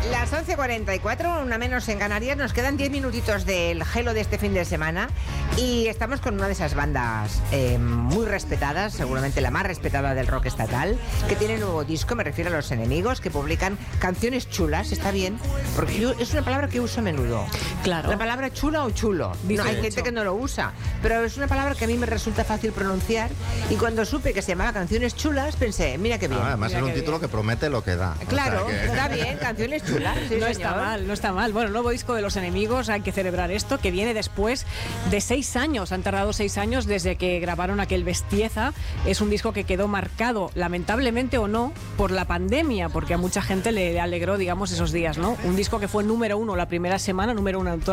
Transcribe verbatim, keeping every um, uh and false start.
Las once cuarenta y cuatro, una menos en Canarias, nos quedan diez minutitos del gelo de este fin de semana y estamos con una de esas bandas eh, muy respetadas, seguramente la más respetada del rock estatal, que tiene nuevo disco, me refiero a Los Enemigos, que publican canciones chulas, está bien, porque yo, es una palabra que uso a menudo. Claro. La palabra chula o chulo, no, hay gente que no lo usa, pero es una palabra que a mí me resulta fácil pronunciar y cuando supe que se llamaba Canciones Chulas pensé, mira qué bien. Ah, además mira es un título bien. que promete lo que da. Claro, o sea que... está bien, Canciones Chulas. Sí, no señor. está mal, no está mal. Bueno, nuevo disco de Los Enemigos, hay que celebrar esto, que viene después de seis años. Han tardado seis años desde que grabaron aquel Bestieza. Es un disco que quedó marcado, lamentablemente o no, por la pandemia, porque a mucha gente le alegró, digamos, esos días, ¿no? Un disco que fue número uno la primera semana, número uno en toda